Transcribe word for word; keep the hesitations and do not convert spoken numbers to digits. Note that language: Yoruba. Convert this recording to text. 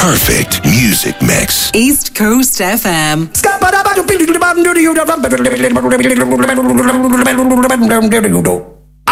perfect music mix. East Coast F M. Scabba